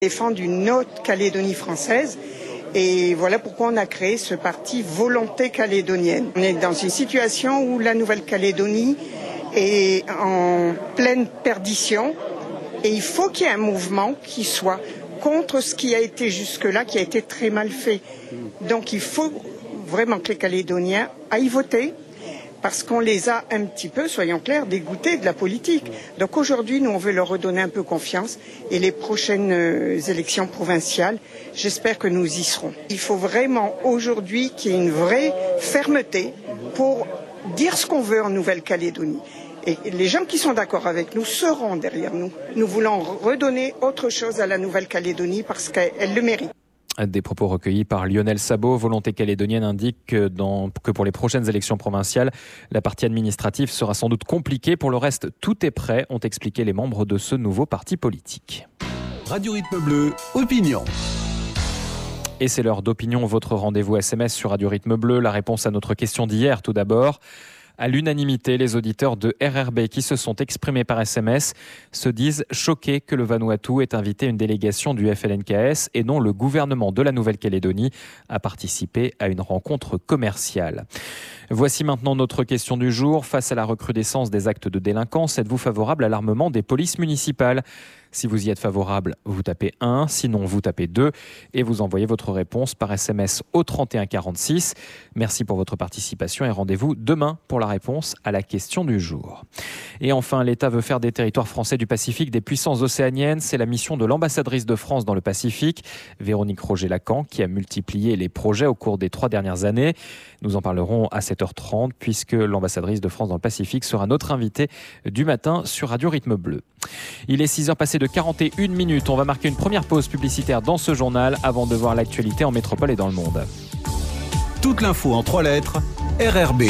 Défendre une autre Calédonie française. Et voilà pourquoi on a créé ce parti Volonté calédonienne. On est dans une situation où la Nouvelle-Calédonie est en pleine perdition et il faut qu'il y ait un mouvement qui soit contre ce qui a été jusque-là, qui a été très mal fait. Donc il faut vraiment que les Calédoniens aillent voter parce qu'on les a un petit peu, soyons clairs, dégoûtés de la politique. Donc aujourd'hui, nous, on veut leur redonner un peu confiance et les prochaines élections provinciales, j'espère que nous y serons. Il faut vraiment aujourd'hui qu'il y ait une vraie fermeté pour dire ce qu'on veut en Nouvelle-Calédonie. Et les gens qui sont d'accord avec nous seront derrière nous. Nous voulons redonner autre chose à la Nouvelle-Calédonie parce qu'elle le mérite. Des propos recueillis par Lionel Sabot. Volonté calédonienne indique que pour les prochaines élections provinciales, la partie administrative sera sans doute compliquée. Pour le reste, tout est prêt, ont expliqué les membres de ce nouveau parti politique. Radio Rythme Bleu, opinion. Et c'est l'heure d'opinion, votre rendez-vous SMS sur Radio Rythme Bleu. La réponse à notre question d'hier, tout d'abord. À l'unanimité, les auditeurs de RRB qui se sont exprimés par SMS se disent choqués que le Vanuatu ait invité une délégation du FLNKS et non le gouvernement de la Nouvelle-Calédonie à participer à une rencontre commerciale. Voici maintenant notre question du jour. Face à la recrudescence des actes de délinquance, êtes-vous favorable à l'armement des polices municipales ? Si vous y êtes favorable, vous tapez 1, sinon vous tapez 2 et vous envoyez votre réponse par SMS au 3146. Merci pour votre participation et rendez-vous demain pour la réponse à la question du jour. Et enfin, l'État veut faire des territoires français du Pacifique des puissances océaniennes. C'est la mission de l'ambassadrice de France dans le Pacifique, Véronique Roger-Lacan, qui a multiplié les projets au cours des 3 dernières années. Nous en parlerons à 7h30 puisque l'ambassadrice de France dans le Pacifique sera notre invitée du matin sur Radio Rythme Bleu. Il est 6h passé de 41 minutes. On va marquer une première pause publicitaire dans ce journal avant de voir l'actualité en métropole et dans le monde. Toute l'info en 3 lettres, RRB.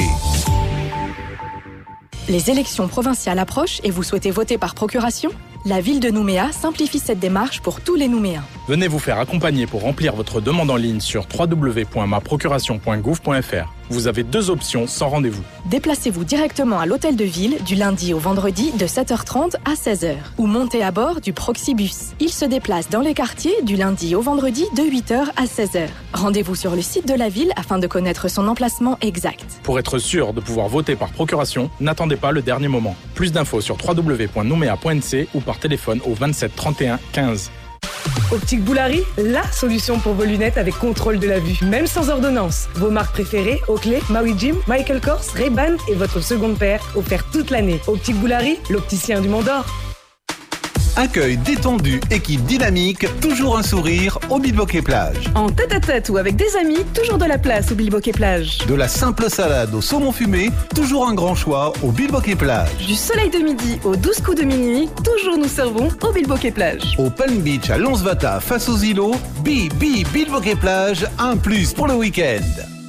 Les élections provinciales approchent et vous souhaitez voter par procuration ? La ville de Nouméa simplifie cette démarche pour tous les Nouméens. Venez vous faire accompagner pour remplir votre demande en ligne sur www.maprocuration.gouv.fr. Vous avez 2 options sans rendez-vous. Déplacez-vous directement à l'hôtel de ville du lundi au vendredi de 7h30 à 16h ou montez à bord du Proxibus. Il se déplace dans les quartiers du lundi au vendredi de 8h à 16h. Rendez-vous sur le site de la ville afin de connaître son emplacement exact. Pour être sûr de pouvoir voter par procuration, n'attendez pas le dernier moment. Plus d'infos sur www.noumea.nc ou par téléphone au 27 31 15. Optique Boulari, la solution pour vos lunettes avec contrôle de la vue, même sans ordonnance. Vos marques préférées, Oakley, Maui Jim, Michael Kors, Ray-Ban et votre seconde paire offerte toute l'année. Optique Boulari, l'opticien du Mont d'Or. Accueil détendu, équipe dynamique, toujours un sourire au Bilboquet Plage. En tête-à-tête ou avec des amis, toujours de la place au Bilboquet Plage. De la simple salade au saumon fumé, toujours un grand choix au Bilboquet Plage. Du soleil de midi aux 12 coups de minuit, toujours nous servons au Bilboquet Plage. Au Palm Beach à Lonsvata face aux îlots, Bilboquet Plage, un plus pour le week-end.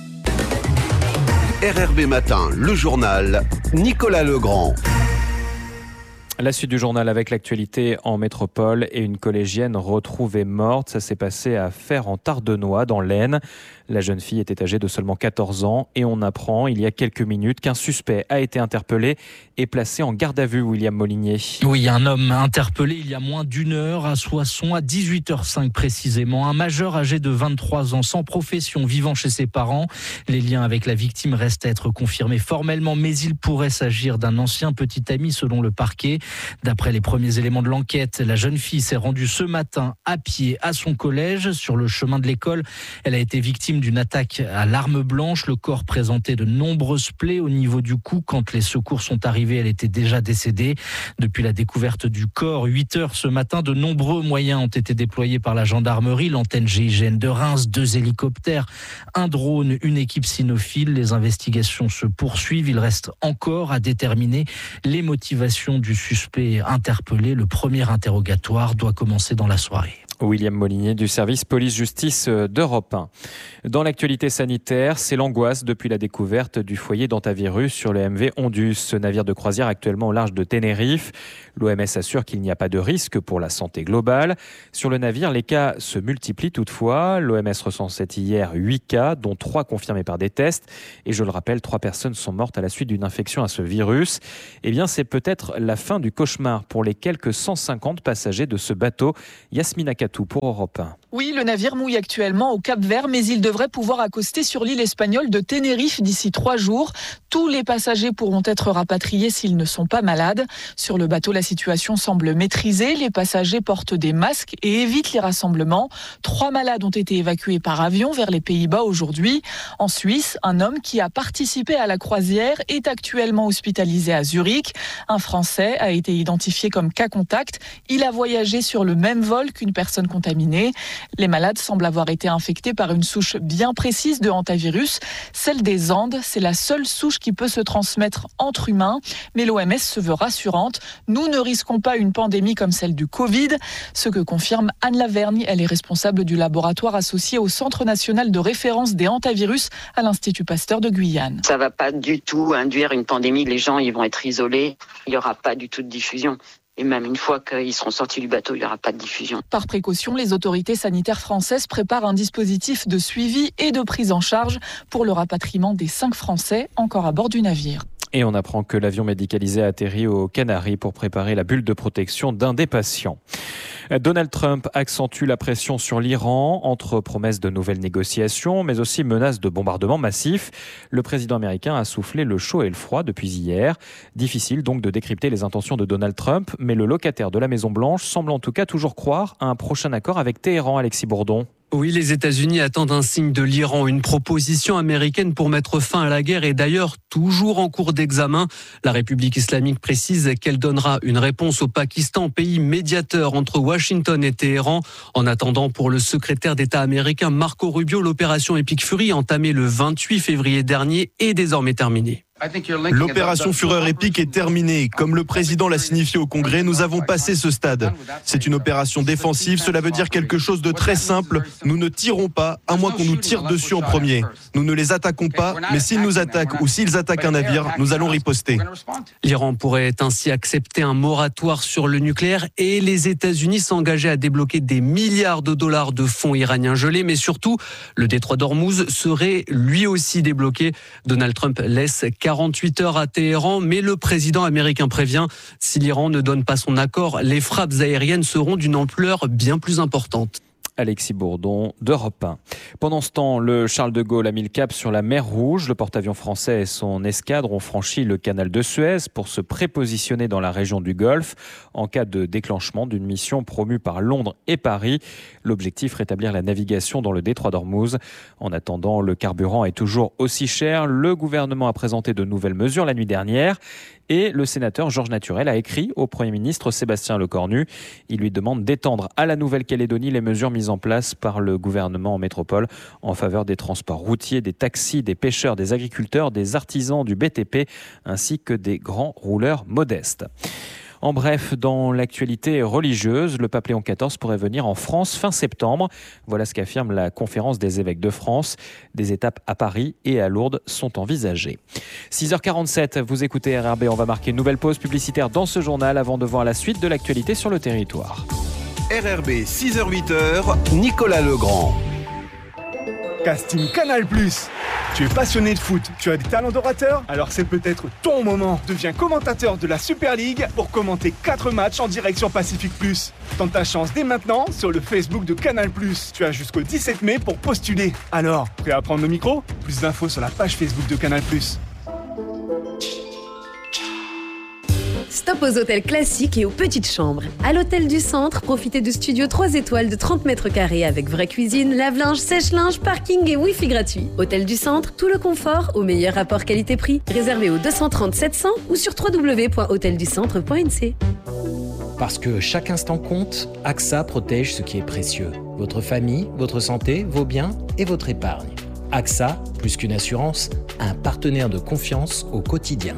RRB Matin, le journal, Nicolas Legrand. La suite du journal avec l'actualité en métropole et une collégienne retrouvée morte. Ça s'est passé à Fère en Tardenois dans l'Aisne. La jeune fille était âgée de seulement 14 ans et on apprend il y a quelques minutes qu'un suspect a été interpellé et placé en garde à vue, William Molinier. Oui, un homme interpellé il y a moins d'une heure à Soissons, à 18h05 précisément. Un majeur âgé de 23 ans, sans profession, vivant chez ses parents. Les liens avec la victime restent à être confirmés formellement, mais il pourrait s'agir d'un ancien petit ami selon le parquet. D'après les premiers éléments de l'enquête, la jeune fille s'est rendue ce matin à pied à son collège. Sur le chemin de l'école, elle a été victime d'une attaque à l'arme blanche. Le corps présentait de nombreuses plaies au niveau du cou. Quand les secours sont arrivés, elle était déjà décédée. Depuis la découverte du corps, 8h ce matin, de nombreux moyens ont été déployés par la gendarmerie, l'antenne GIGN de Reims, 2 hélicoptères, un drone, une équipe cynophile. Les investigations se poursuivent. Il reste encore à déterminer les motivations du suspect interpellé. Le premier interrogatoire doit commencer dans la soirée. William Molinier du service police-justice d'Europe 1. Dans l'actualité sanitaire, c'est l'angoisse depuis la découverte du foyer d'hantavirus sur le MV Ondus, ce navire de croisière actuellement au large de Tenerife. L'OMS assure qu'il n'y a pas de risque pour la santé globale. Sur le navire, les cas se multiplient toutefois. L'OMS recensait hier 8 cas, dont 3 confirmés par des tests. Et je le rappelle, 3 personnes sont mortes à la suite d'une infection à ce virus. Eh bien, c'est peut-être la fin du cauchemar pour les quelques 150 passagers de ce bateau. Yasmina Kato Yatou pour Europe 1. Oui, le navire mouille actuellement au Cap-Vert, mais il devrait pouvoir accoster sur l'île espagnole de Tenerife d'ici 3 jours. Tous les passagers pourront être rapatriés s'ils ne sont pas malades. Sur le bateau, la situation semble maîtrisée. Les passagers portent des masques et évitent les rassemblements. 3 malades ont été évacués par avion vers les Pays-Bas aujourd'hui. En Suisse, un homme qui a participé à la croisière est actuellement hospitalisé à Zurich. Un Français a été identifié comme cas contact. Il a voyagé sur le même vol qu'une personne contaminée. Les malades semblent avoir été infectés par une souche bien précise de hantavirus. Celle des Andes, c'est la seule souche qui peut se transmettre entre humains. Mais l'OMS se veut rassurante. Nous ne risquons pas une pandémie comme celle du Covid. Ce que confirme Anne Lavergne. Elle est responsable du laboratoire associé au Centre national de référence des hantavirus à l'Institut Pasteur de Guyane. Ça ne va pas du tout induire une pandémie. Les gens, ils vont être isolés. Il n'y aura pas du tout de diffusion. Et même une fois qu'ils seront sortis du bateau, il n'y aura pas de diffusion. Par précaution, les autorités sanitaires françaises préparent un dispositif de suivi et de prise en charge pour le rapatriement des 5 Français encore à bord du navire. Et on apprend que l'avion médicalisé a atterri aux Canaries pour préparer la bulle de protection d'un des patients. Donald Trump accentue la pression sur l'Iran entre promesses de nouvelles négociations, mais aussi menaces de bombardements massifs. Le président américain a soufflé le chaud et le froid depuis hier. Difficile donc de décrypter les intentions de Donald Trump, mais le locataire de la Maison-Blanche semble en tout cas toujours croire à un prochain accord avec Téhéran, Alexis Bourdon. Oui, les États-Unis attendent un signe de l'Iran. Une proposition américaine pour mettre fin à la guerre est d'ailleurs toujours en cours d'examen. La République islamique précise qu'elle donnera une réponse au Pakistan, pays médiateur entre Washington et Téhéran. En attendant, pour le secrétaire d'État américain Marco Rubio, l'opération Epic Fury, entamée le 28 février dernier, est désormais terminée. L'opération Fureur épique est terminée. Comme le président l'a signifié au Congrès, nous avons passé ce stade. C'est une opération défensive, cela veut dire quelque chose de très simple. Nous ne tirons pas, à moins qu'on nous tire dessus en premier. Nous ne les attaquons pas, mais s'ils nous attaquent ou s'ils attaquent un navire, nous allons riposter. L'Iran pourrait ainsi accepter un moratoire sur le nucléaire et les États-Unis s'engager à débloquer des milliards de dollars de fonds iraniens gelés. Mais surtout, le détroit d'Ormuz serait lui aussi débloqué. Donald Trump laisse 48 heures à Téhéran, mais le président américain prévient, si l'Iran ne donne pas son accord, les frappes aériennes seront d'une ampleur bien plus importante. Alexis Bourdon d'Europe 1. Pendant ce temps, le Charles de Gaulle a mis le cap sur la mer Rouge. Le porte-avions français et son escadre ont franchi le canal de Suez pour se prépositionner dans la région du Golfe en cas de déclenchement d'une mission promue par Londres et Paris. L'objectif, rétablir la navigation dans le détroit d'Ormuz. En attendant, le carburant est toujours aussi cher. Le gouvernement a présenté de nouvelles mesures la nuit dernière. Et le sénateur Georges Naturel a écrit au Premier ministre Sébastien Lecornu. Il lui demande d'étendre à la Nouvelle-Calédonie les mesures mises en place par le gouvernement en métropole en faveur des transports routiers, des taxis, des pêcheurs, des agriculteurs, des artisans du BTP ainsi que des grands rouleurs modestes. En bref, dans l'actualité religieuse, le pape Léon XIV pourrait venir en France fin septembre. Voilà ce qu'affirme la conférence des évêques de France. Des étapes à Paris et à Lourdes sont envisagées. 6h47, vous écoutez RRB. On va marquer une nouvelle pause publicitaire dans ce journal avant de voir la suite de l'actualité sur le territoire. RRB 6h-8h, Nicolas Legrand. Casting Canal+. Tu es passionné de foot, tu as des talents d'orateur, alors c'est peut-être ton moment. Deviens commentateur de la Super League pour commenter 4 matchs en direct sur Pacific+. Tente ta chance dès maintenant sur le Facebook de Canal+. Tu as jusqu'au 17 mai pour postuler. Alors, prêt à prendre le micro ? Plus d'infos sur la page Facebook de Canal+. Stop aux hôtels classiques et aux petites chambres. À l'hôtel du Centre, profitez de studios 3 étoiles de 30 mètres carrés avec vraie cuisine, lave-linge, sèche-linge, parking et Wi-Fi gratuit. Hôtel du Centre, tout le confort au meilleur rapport qualité-prix. Réservé au 230 700 ou sur www.hotelducentre.nc. Parce que chaque instant compte, AXA protège ce qui est précieux. Votre famille, votre santé, vos biens et votre épargne. AXA, plus qu'une assurance, un partenaire de confiance au quotidien.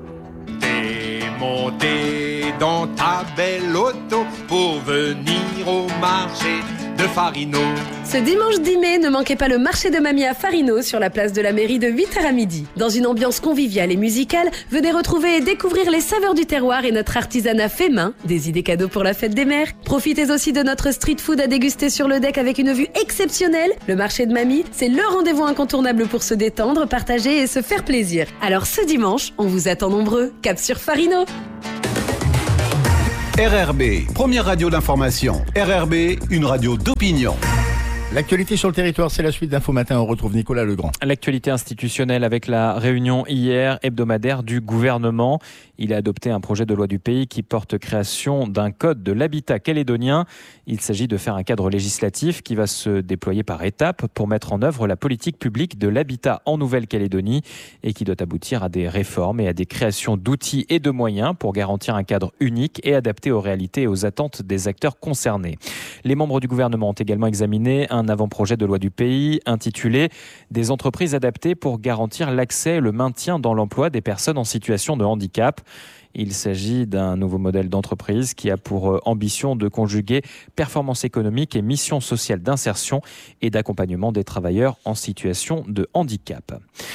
Monter dans ta belle auto pour venir au marché de Farino. Ce dimanche 10 mai, ne manquez pas le marché de Mamie à Farino sur la place de la mairie de 8h à midi. Dans une ambiance conviviale et musicale, venez retrouver et découvrir les saveurs du terroir et notre artisanat fait main, des idées cadeaux pour la fête des mères. Profitez aussi de notre street food à déguster sur le deck avec une vue exceptionnelle. Le marché de Mamie, c'est le rendez-vous incontournable pour se détendre, partager et se faire plaisir. Alors ce dimanche, on vous attend nombreux. Cap sur Farino. RRB, première radio d'information. RRB, une radio d'opinion. L'actualité sur le territoire, c'est la suite d'Info Matin. On retrouve Nicolas Legrand. L'actualité institutionnelle avec la réunion hier hebdomadaire du gouvernement. Il a adopté un projet de loi du pays qui porte création d'un code de l'habitat calédonien. Il s'agit de faire un cadre législatif qui va se déployer par étapes pour mettre en œuvre la politique publique de l'habitat en Nouvelle-Calédonie et qui doit aboutir à des réformes et à des créations d'outils et de moyens pour garantir un cadre unique et adapté aux réalités et aux attentes des acteurs concernés. Les membres du gouvernement ont également examiné un avant-projet de loi du pays intitulé « Des entreprises adaptées pour garantir l'accès et le maintien dans l'emploi des personnes en situation de handicap ». Il s'agit d'un nouveau modèle d'entreprise qui a pour ambition de conjuguer performance économique et mission sociale d'insertion et d'accompagnement des travailleurs en situation de handicap.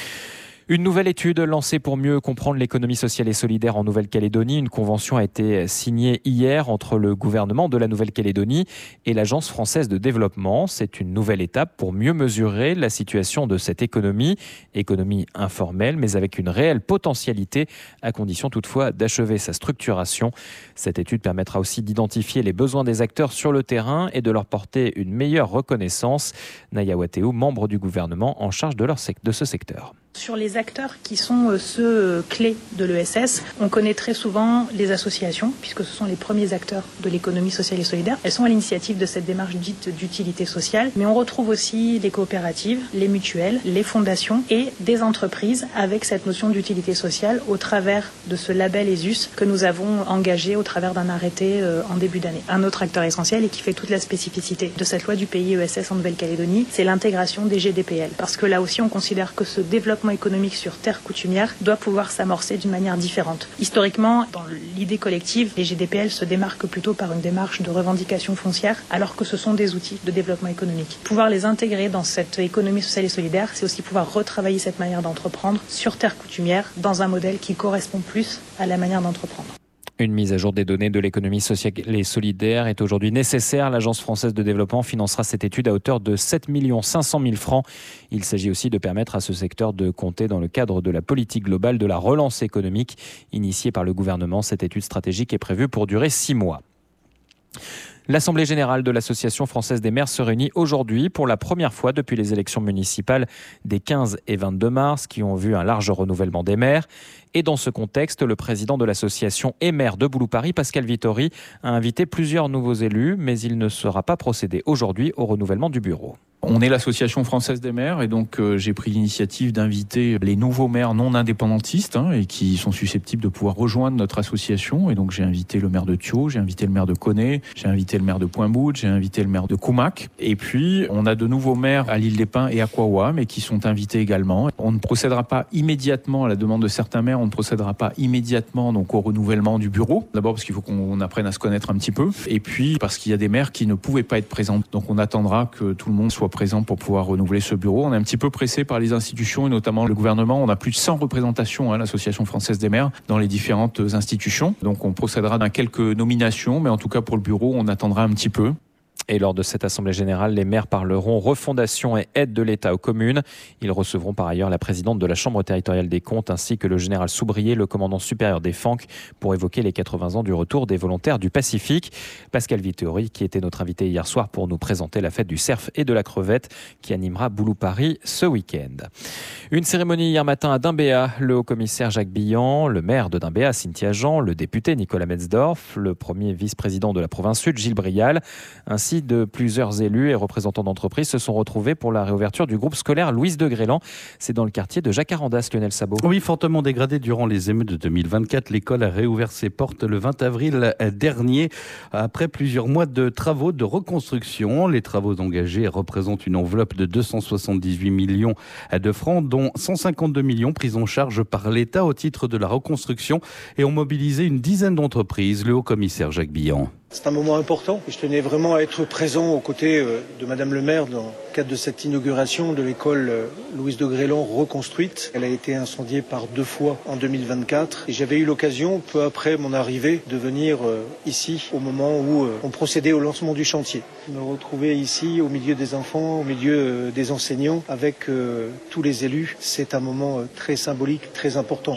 Une nouvelle étude lancée pour mieux comprendre l'économie sociale et solidaire en Nouvelle-Calédonie. Une convention a été signée hier entre le gouvernement de la Nouvelle-Calédonie et l'Agence française de développement. C'est une nouvelle étape pour mieux mesurer la situation de cette économie informelle, mais avec une réelle potentialité, à condition toutefois d'achever sa structuration. Cette étude permettra aussi d'identifier les besoins des acteurs sur le terrain et de leur porter une meilleure reconnaissance. Naya Wateo, membre du gouvernement en charge de ce secteur. Sur les acteurs qui sont ceux clés de l'ESS, on connaît très souvent les associations, puisque ce sont les premiers acteurs de l'économie sociale et solidaire. Elles sont à l'initiative de cette démarche dite d'utilité sociale, mais on retrouve aussi les coopératives, les mutuelles, les fondations et des entreprises avec cette notion d'utilité sociale au travers de ce label ESUS que nous avons engagé au travers d'un arrêté en début d'année. Un autre acteur essentiel et qui fait toute la spécificité de cette loi du pays ESS en Nouvelle-Calédonie, c'est l'intégration des GDPL, parce que là aussi on considère que ce développement économique sur terre coutumière doit pouvoir s'amorcer d'une manière différente. Historiquement, dans l'idée collective, les GDPL se démarquent plutôt par une démarche de revendication foncière, alors que ce sont des outils de développement économique. Pouvoir les intégrer dans cette économie sociale et solidaire, c'est aussi pouvoir retravailler cette manière d'entreprendre sur terre coutumière dans un modèle qui correspond plus à la manière d'entreprendre. Une mise à jour des données de l'économie sociale et solidaire est aujourd'hui nécessaire. L'Agence française de développement financera cette étude à hauteur de 7 500 000 francs. Il s'agit aussi de permettre à ce secteur de compter dans le cadre de la politique globale de la relance économique initiée par le gouvernement. Cette étude stratégique est prévue pour durer 6 mois. L'Assemblée générale de l'Association française des maires se réunit aujourd'hui pour la première fois depuis les élections municipales des 15 et 22 mars qui ont vu un large renouvellement des maires. Et dans ce contexte, le président de l'association et maire de Boulou-Paris, Pascal Vittori, a invité plusieurs nouveaux élus, mais il ne sera pas procédé aujourd'hui au renouvellement du bureau. On est l'Association française des maires et donc j'ai pris l'initiative d'inviter les nouveaux maires non indépendantistes et qui sont susceptibles de pouvoir rejoindre notre association. Et donc j'ai invité le maire de Thio, j'ai invité le maire de Koné, j'ai invité le maire de Pointe-Bout, j'ai invité le maire de Koumak. Et puis on a de nouveaux maires à l'Île-des-Pins et à Kawa, mais qui sont invités également. On ne procédera pas immédiatement à la demande de certains maires, on ne procédera pas immédiatement donc au renouvellement du bureau. D'abord parce qu'il faut qu'on apprenne à se connaître un petit peu. Et puis parce qu'il y a des maires qui ne pouvaient pas être présents. Donc on attendra que tout le monde soit présent pour pouvoir renouveler ce bureau. On est un petit peu pressé par les institutions et notamment le gouvernement. On a plus de 100 représentations, l'Association française des maires, dans les différentes institutions. Donc on procédera à quelques nominations, mais en tout cas pour le bureau, on attendra un petit peu. Et lors de cette assemblée générale, les maires parleront refondation et aide de l'État aux communes. Ils recevront par ailleurs la présidente de la Chambre territoriale des comptes ainsi que le général Soubrier, le commandant supérieur des FANC, pour évoquer les 80 ans du retour des volontaires du Pacifique. Pascal Vittori, qui était notre invité hier soir pour nous présenter la fête du cerf et de la crevette qui animera Boulou-Paris ce week-end. Une cérémonie hier matin à Dimbéa. Le haut-commissaire Jacques Billan, le maire de Dimbéa, Cynthia Jean, le député Nicolas Metzdorf, le premier vice-président de la province sud, Gilles Brial, ainsi de plusieurs élus et représentants d'entreprises se sont retrouvés pour la réouverture du groupe scolaire Louise de Grélan. C'est dans le quartier de Jacarandas, Lionel Sabot. Oui, fortement dégradé durant les émeutes de 2024, l'école a réouvert ses portes le 20 avril dernier après plusieurs mois de travaux de reconstruction. Les travaux engagés représentent une enveloppe de 278 millions de francs, dont 152 millions pris en charge par l'État au titre de la reconstruction et ont mobilisé une dizaine d'entreprises. Le haut-commissaire Jacques Billan. C'est un moment important et je tenais vraiment à être présent aux côtés de Madame le maire dans le cadre de cette inauguration de l'école Louise de Grélan reconstruite. Elle a été incendiée par 2 fois en 2024 et j'avais eu l'occasion, peu après mon arrivée, de venir ici au moment où on procédait au lancement du chantier. Me retrouver ici au milieu des enfants, au milieu des enseignants avec tous les élus, c'est un moment très symbolique, très important.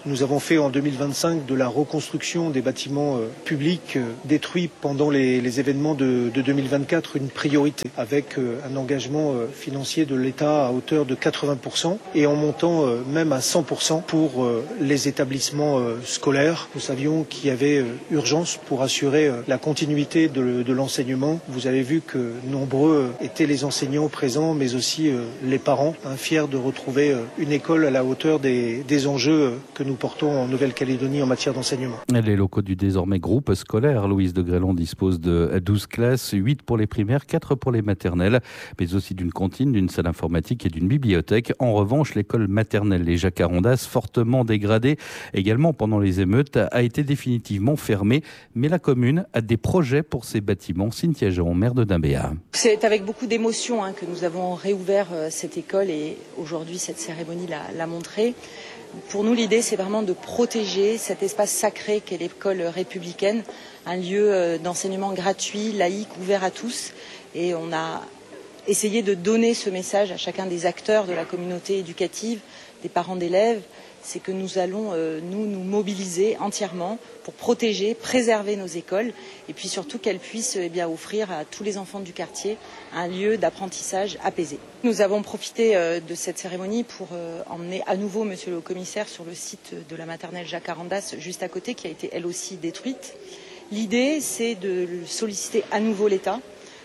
Nous avons fait en 2025 de la reconstruction des bâtiments publics détruits pendant les événements de 2024 une priorité, avec un engagement financier de l'État à hauteur de 80% et en montant même à 100% pour les établissements scolaires. Nous savions qu'il y avait urgence pour assurer la continuité de l'enseignement. Vous avez vu que nombreux étaient les enseignants présents, mais aussi les parents, fiers de retrouver une école à la hauteur des enjeux que nous portons en Nouvelle-Calédonie en matière d'enseignement. Les locaux du désormais groupe scolaire Louise de Grelon disposent de 12 classes, 8 pour les primaires, 4 pour les maternelles, mais aussi d'une cantine, d'une salle informatique et d'une bibliothèque. En revanche, l'école maternelle Les Jacarandas, fortement dégradée également pendant les émeutes, a été définitivement fermée. Mais la commune a des projets pour ces bâtiments. Cynthia Jean, maire de Dimbéa. C'est avec beaucoup d'émotion que nous avons réouvert cette école et aujourd'hui cette cérémonie l'a montré. Pour nous, l'idée, c'est vraiment de protéger cet espace sacré qu'est l'école républicaine, un lieu d'enseignement gratuit, laïque, ouvert à tous. Et on a essayé de donner ce message à chacun des acteurs de la communauté éducative, des parents d'élèves, c'est que nous allons nous mobiliser entièrement pour protéger, préserver nos écoles et puis surtout qu'elles puissent offrir à tous les enfants du quartier un lieu d'apprentissage apaisé. Nous avons profité de cette cérémonie pour emmener à nouveau monsieur le commissaire sur le site de la maternelle Jacarandas juste à côté qui a été elle aussi détruite. L'idée c'est de solliciter à nouveau l'État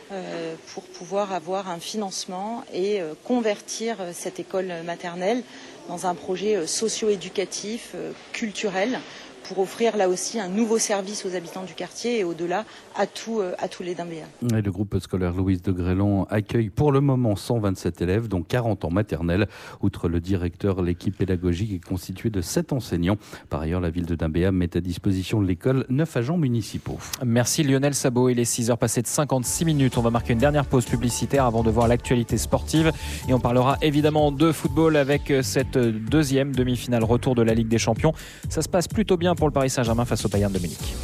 pour pouvoir avoir un financement et convertir cette école maternelle dans un projet socio-éducatif, culturel, pour offrir là aussi un nouveau service aux habitants du quartier et au-delà à tous les Dimbéens. Le groupe scolaire Louise de Grelon accueille pour le moment 127 élèves, dont 40 en maternelle. Outre le directeur, l'équipe pédagogique est constituée de 7 enseignants. Par ailleurs, la ville de Dimbéa met à disposition de l'école 9 agents municipaux. Merci Lionel Sabot. Il est 6h passées de 56 minutes. On va marquer une dernière pause publicitaire avant de voir l'actualité sportive. Et on parlera évidemment de football avec cette deuxième demi-finale retour de la Ligue des Champions. Ça se passe plutôt bien pour le Paris Saint-Germain face au Bayern de Munich.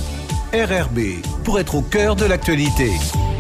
RRB, pour être au cœur de l'actualité.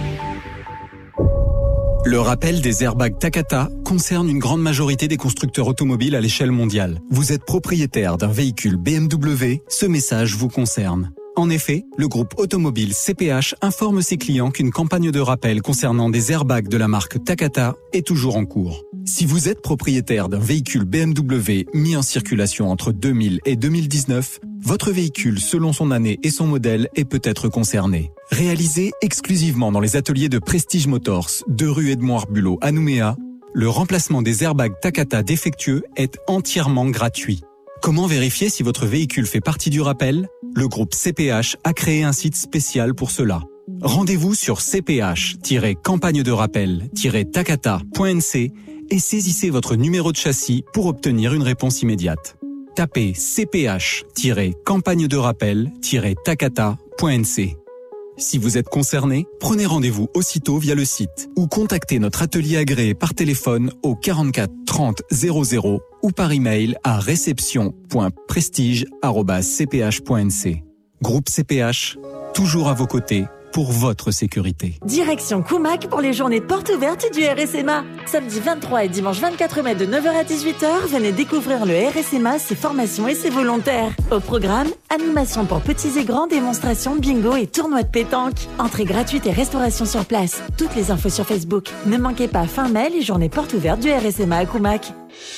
Le rappel des airbags Takata concerne une grande majorité des constructeurs automobiles à l'échelle mondiale. Vous êtes propriétaire d'un véhicule BMW, ce message vous concerne. En effet, le groupe automobile CPH informe ses clients qu'une campagne de rappel concernant des airbags de la marque Takata est toujours en cours. Si vous êtes propriétaire d'un véhicule BMW mis en circulation entre 2000 et 2019, votre véhicule, selon son année et son modèle, est peut-être concerné. Réalisé exclusivement dans les ateliers de Prestige Motors, 2 rue Edmond-Arbulot à Nouméa, le remplacement des airbags Takata défectueux est entièrement gratuit. Comment vérifier si votre véhicule fait partie du rappel ? Le groupe CPH a créé un site spécial pour cela. Rendez-vous sur cph-campagne-de-rappel-takata.nc et saisissez votre numéro de châssis pour obtenir une réponse immédiate. Tapez cph-campagne-de-rappel-takata.nc. Si vous êtes concerné, prenez rendez-vous aussitôt via le site ou contactez notre atelier agréé par téléphone au 44 30 00 ou par email à réception.prestige@cph.nc. Groupe CPH, toujours à vos côtés pour votre sécurité. Direction Koumak pour les journées portes ouvertes du RSMA. Samedi 23 et dimanche 24 mai de 9h à 18h, venez découvrir le RSMA, ses formations et ses volontaires. Au programme, animation pour petits et grands, démonstrations, bingo et tournois de pétanque. Entrée gratuite et restauration sur place. Toutes les infos sur Facebook. Ne manquez pas fin mai les journées portes ouvertes du RSMA à Koumak.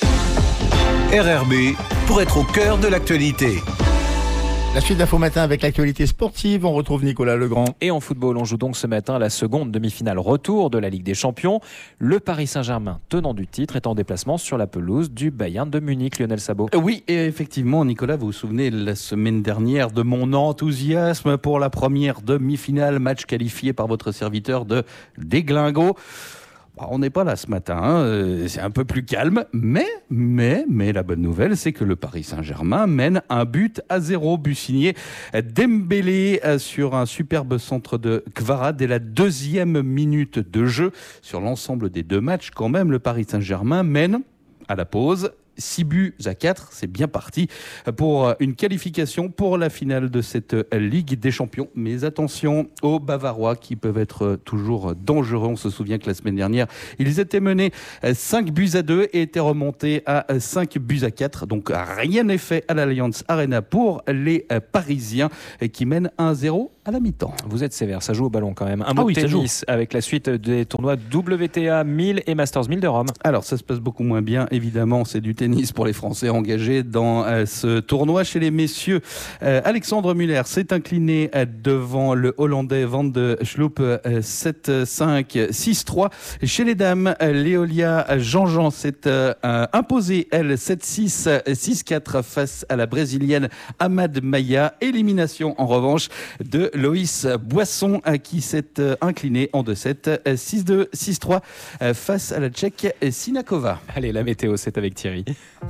RRB, pour être au cœur de l'actualité. La suite d'Info Matin avec l'actualité sportive, on retrouve Nicolas Legrand. Et en football, on joue donc ce matin la seconde demi-finale retour de la Ligue des Champions. Le Paris Saint-Germain, tenant du titre, est en déplacement sur la pelouse du Bayern de Munich. Lionel Sabot. Oui, et effectivement, Nicolas, vous vous souvenez la semaine dernière de mon enthousiasme pour la première demi-finale, match qualifié par votre serviteur de déglingo. On n'est pas là ce matin, c'est un peu plus calme, mais la bonne nouvelle, c'est que le Paris Saint-Germain mène 1-0, but signé Dembélé sur un superbe centre de Kvara dès la 2e minute de jeu. Sur l'ensemble des 2 matchs, quand même, le Paris Saint-Germain mène à la pause 6-4. C'est bien parti pour une qualification pour la finale de cette Ligue des Champions. Mais attention aux Bavarois qui peuvent être toujours dangereux. On se souvient que la semaine dernière, ils étaient menés 5-2 et étaient remontés à 5-4. Donc rien n'est fait à l'Allianz Arena pour les Parisiens qui mènent 1-0 à la mi-temps. Vous êtes sévère, ça joue au ballon quand même. Un mot de tennis avec la suite des tournois WTA 1000 et Masters 1000 de Rome. Alors ça se passe beaucoup moins bien, évidemment, c'est du tennis pour les Français engagés dans ce tournoi. Chez les messieurs, Alexandre Muller s'est incliné devant le Hollandais Van de Sloep 7-5, 6-3. Chez les dames, Léolia Jean-Jean s'est imposée, elle, 7-6, 6-4 face à la Brésilienne Amad Maya. Élimination, en revanche, de Loïs Boisson qui s'est inclinée en 2-7, 6-2, 6-3 face à la Tchèque Sinakova. Allez, la météo, c'est avec Thierry.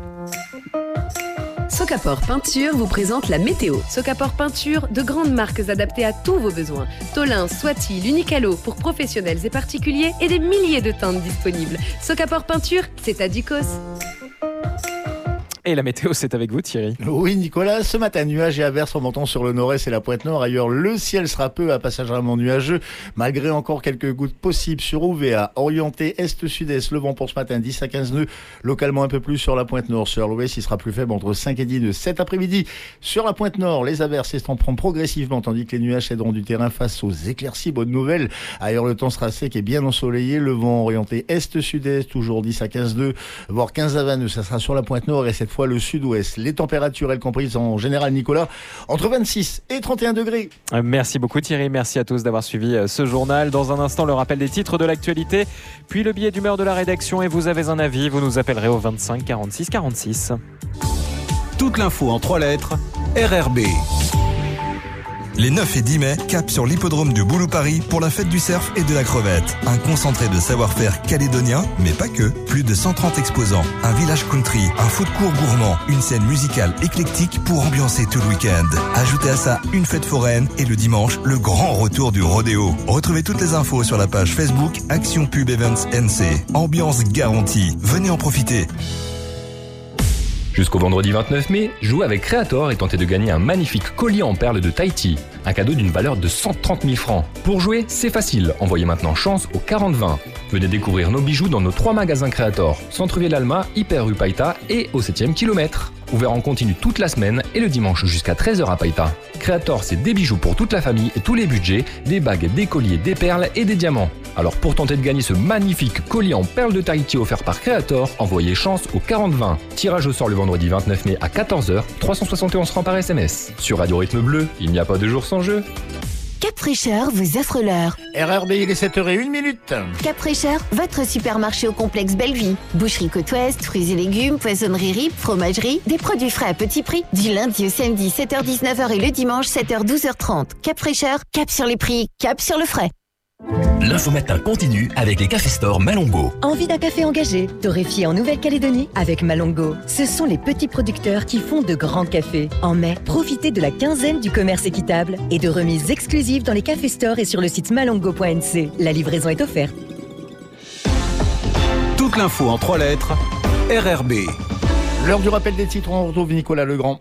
Socapor Peinture vous présente la météo. Socapor Peinture, de grandes marques adaptées à tous vos besoins. Tolin, Swati, l'Unicalo pour professionnels et particuliers et des milliers de teintes disponibles. Socapor Peinture, c'est à Ducos. Et la météo, c'est avec vous, Thierry. Oui, Nicolas, ce matin, nuages et averses remontant sur le nord-est et la pointe nord. Ailleurs, le ciel sera peu à passagèrement nuageux, malgré encore quelques gouttes possibles sur OVA. Orienté est-sud-est, le vent pour ce matin, 10 à 15 nœuds. Localement un peu plus sur la pointe nord. Sur l'ouest, il sera plus faible entre 5 et 10 nœuds. Cet après-midi, sur la pointe nord, les averses s'estomperont progressivement, tandis que les nuages céderont du terrain face aux éclaircies. Bonne nouvelle. Ailleurs, le temps sera sec et bien ensoleillé. Le vent orienté est-sud-est, toujours 10 à 15 nœuds, voire 15 à 20 nœuds. Ça sera sur la pointe nord et cette fois le sud-ouest. Les températures, elles comprises en général, Nicolas, entre 26 et 31 degrés. Merci beaucoup Thierry, merci à tous d'avoir suivi ce journal. Dans un instant, le rappel des titres de l'actualité, puis le billet d'humeur de la rédaction et vous avez un avis, vous nous appellerez au 25 46 46. Toute l'info en 3 lettres, RRB. Les 9 et 10 mai, cap sur l'hippodrome du Boulou-Paris pour la fête du cerf et de la crevette. Un concentré de savoir-faire calédonien, mais pas que. Plus de 130 exposants, un village country, un food court gourmand, une scène musicale éclectique pour ambiancer tout le week-end. Ajoutez à ça une fête foraine et le dimanche, le grand retour du rodéo. Retrouvez toutes les infos sur la page Facebook Action Pub Events NC. Ambiance garantie. Venez en profiter. Jusqu'au vendredi 29 mai, jouez avec Creator et tentez de gagner un magnifique collier en perles de Tahiti. Un cadeau d'une valeur de 130 000 francs. Pour jouer, c'est facile. Envoyez maintenant chance au 40-20. Venez découvrir nos bijoux dans nos 3 magasins Creator. Centre-Ville Alma, Hyper rue Païta et au 7e kilomètre. Ouvert en continu toute la semaine et le dimanche jusqu'à 13h à Païta. Creator, c'est des bijoux pour toute la famille et tous les budgets, des bagues, des colliers, des perles et des diamants. Alors pour tenter de gagner ce magnifique collier en perles de Tahiti offert par Creator, envoyez chance au 40-20. Tirage au sort le vendredi 29 mai à 14h, 371 francs par SMS. Sur Radio Rythme Bleu, il n'y a pas de jour sans jeu. Cap Fraîcheur vous offre l'heure. RRB, il est 7h01. Cap Fraîcheur, votre supermarché au complexe Bellevue. Boucherie Côte-Ouest, fruits et légumes, poissonnerie, riz, fromagerie, des produits frais à petit prix. Du lundi au samedi, 7h-19h et le dimanche, 7h-12h30. Cap Fraîcheur, cap sur les prix, cap sur le frais. L'info matin continue avec les Café Store Malongo. Envie d'un café engagé, torréfié en Nouvelle-Calédonie avec Malongo. Ce sont les petits producteurs qui font de grands cafés. En mai, profitez de la quinzaine du commerce équitable et de remises exclusives dans les Café Store et sur le site malongo.nc. La livraison est offerte. Toute l'info en 3 lettres, RRB. L'heure du rappel des titres, on retrouve Nicolas Legrand.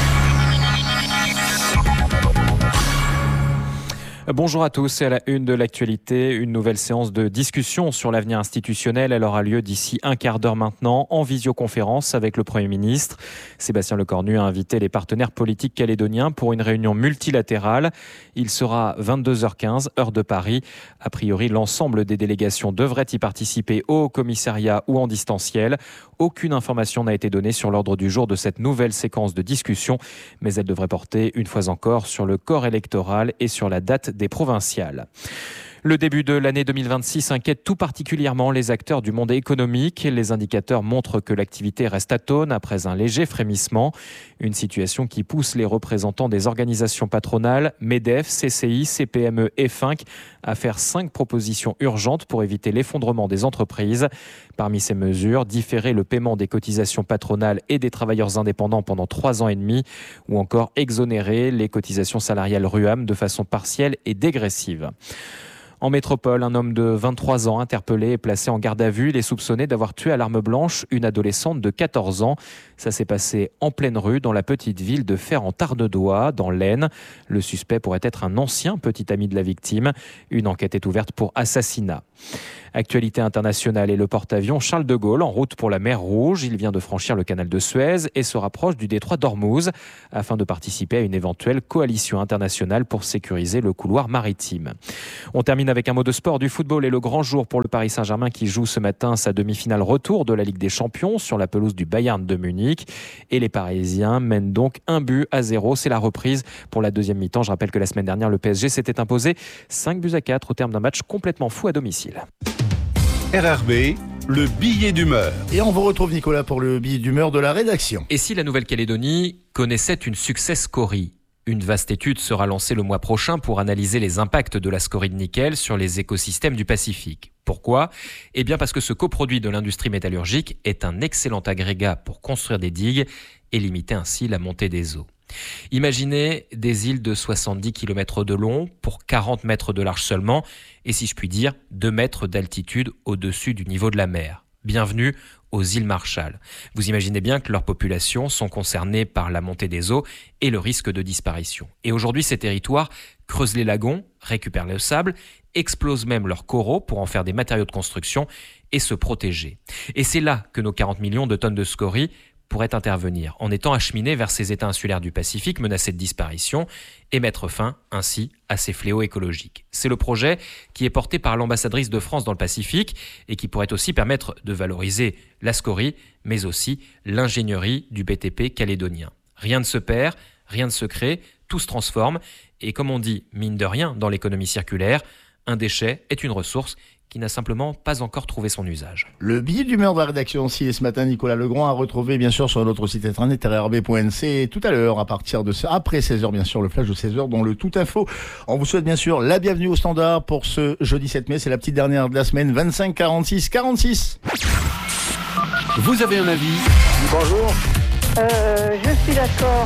Bonjour à tous, c'est à la une de l'actualité. Une nouvelle séance de discussion sur l'avenir institutionnel. Elle aura lieu d'ici un quart d'heure maintenant en visioconférence avec le Premier ministre. Sébastien Lecornu a invité les partenaires politiques calédoniens pour une réunion multilatérale. Il sera 22h15, heure de Paris. A priori, l'ensemble des délégations devraient y participer au commissariat ou en distanciel. Aucune information n'a été donnée sur l'ordre du jour de cette nouvelle séquence de discussion, mais elle devrait porter une fois encore sur le corps électoral et sur la date des provinciales. Le début de l'année 2026 inquiète tout particulièrement les acteurs du monde économique. Les indicateurs montrent que l'activité reste atone après un léger frémissement. Une situation qui pousse les représentants des organisations patronales, MEDEF, CCI, CPME et FINC à faire 5 propositions urgentes pour éviter l'effondrement des entreprises. Parmi ces mesures, différer le paiement des cotisations patronales et des travailleurs indépendants pendant 3 ans et demi, ou encore exonérer les cotisations salariales RUAM de façon partielle et dégressive. En métropole, un homme de 23 ans interpellé et placé en garde à vue. Il est soupçonné d'avoir tué à l'arme blanche une adolescente de 14 ans. Ça s'est passé en pleine rue dans la petite ville de Fer-en-Tarn-de-Dois, dans l'Aisne. Le suspect pourrait être un ancien petit ami de la victime. Une enquête est ouverte pour assassinat. Actualité internationale et le porte-avions Charles de Gaulle en route pour la mer Rouge. Il vient de franchir le canal de Suez et se rapproche du détroit d'Ormuz afin de participer à une éventuelle coalition internationale pour sécuriser le couloir maritime. On termine avec un mot de sport, du football et le grand jour pour le Paris Saint-Germain qui joue ce matin sa demi-finale retour de la Ligue des Champions sur la pelouse du Bayern de Munich. Et les Parisiens mènent donc 1-0. C'est la reprise pour la deuxième mi-temps. Je rappelle que la semaine dernière, le PSG s'était imposé 5-4 au terme d'un match complètement fou à domicile. RRB, le billet d'humeur. Et on vous retrouve, Nicolas, pour le billet d'humeur de la rédaction. Et si la Nouvelle-Calédonie connaissait une success story ? Une vaste étude sera lancée le mois prochain pour analyser les impacts de la scorie de nickel sur les écosystèmes du Pacifique. Pourquoi ? Eh bien parce que ce coproduit de l'industrie métallurgique est un excellent agrégat pour construire des digues et limiter ainsi la montée des eaux. Imaginez des îles de 70 km de long pour 40 mètres de large seulement et, si je puis dire, 2 mètres d'altitude au-dessus du niveau de la mer. Bienvenue aux îles Marshall. Vous imaginez bien que leurs populations sont concernées par la montée des eaux et le risque de disparition. Et aujourd'hui, ces territoires creusent les lagons, récupèrent le sable, explosent même leurs coraux pour en faire des matériaux de construction et se protéger. Et c'est là que nos 40 millions de tonnes de scories pourrait intervenir en étant acheminé vers ces États insulaires du Pacifique menacés de disparition et mettre fin ainsi à ces fléaux écologiques. C'est le projet qui est porté par l'ambassadrice de France dans le Pacifique et qui pourrait aussi permettre de valoriser la scorie, mais aussi l'ingénierie du BTP calédonien. Rien ne se perd, rien ne se crée, tout se transforme et comme on dit, mine de rien, dans l'économie circulaire, un déchet est une ressource qui n'a simplement pas encore trouvé son usage. Le billet d'humeur de la rédaction aussi est ce matin, Nicolas Legrand, à retrouver bien sûr sur notre site internet rrb.nc tout à l'heure, à partir de après 16h bien sûr, le flash de 16h dans le Tout Info. On vous souhaite bien sûr la bienvenue au standard pour ce jeudi 7 mai, c'est la petite dernière de la semaine, 25 46 46. Vous avez un avis ? Bonjour. Je suis d'accord.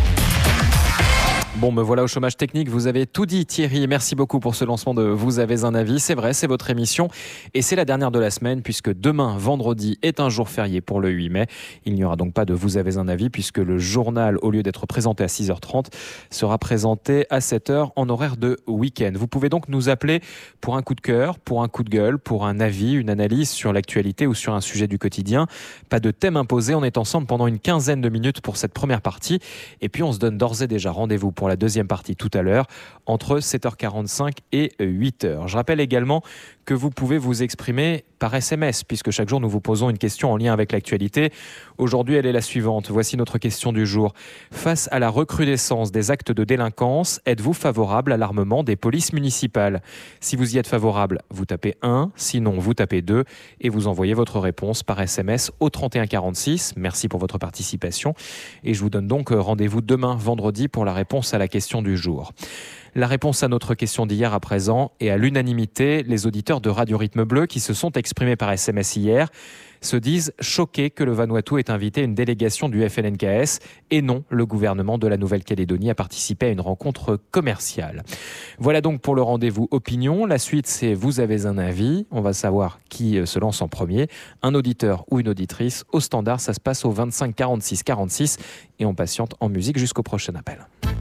Bon, me voilà au chômage technique. Vous avez tout dit, Thierry. Merci beaucoup pour ce lancement de Vous avez un avis. C'est vrai, c'est votre émission. Et c'est la dernière de la semaine puisque demain, vendredi, est un jour férié pour le 8 mai. Il n'y aura donc pas de Vous avez un avis puisque le journal, au lieu d'être présenté à 6h30, sera présenté à 7h en horaire de week-end. Vous pouvez donc nous appeler pour un coup de cœur, pour un coup de gueule, pour un avis, une analyse sur l'actualité ou sur un sujet du quotidien. Pas de thème imposé. On est ensemble pendant une quinzaine de minutes pour cette première partie. Et puis, on se donne d'ores et déjà rendez-vous pour la deuxième partie tout à l'heure, entre 7h45 et 8h. Je rappelle également que vous pouvez vous exprimer par SMS, puisque chaque jour nous vous posons une question en lien avec l'actualité. Aujourd'hui, elle est la suivante. Voici notre question du jour. Face à la recrudescence des actes de délinquance, êtes-vous favorable à l'armement des polices municipales ? Si vous y êtes favorable, vous tapez 1, sinon vous tapez 2 et vous envoyez votre réponse par SMS au 3146. Merci pour votre participation et je vous donne donc rendez-vous demain vendredi pour la réponse à la question du jour. La réponse à notre question d'hier à présent et à l'unanimité, les auditeurs de Radio Rythme Bleu qui se sont exprimés par SMS hier se disent choqués que le Vanuatu ait invité une délégation du FLNKS et non le gouvernement de la Nouvelle-Calédonie à participer à une rencontre commerciale. Voilà donc pour le rendez-vous opinion. La suite, c'est Vous avez un avis. On va savoir qui se lance en premier. Un auditeur ou une auditrice. Au standard, ça se passe au 25 46 46 et on patiente en musique jusqu'au prochain appel.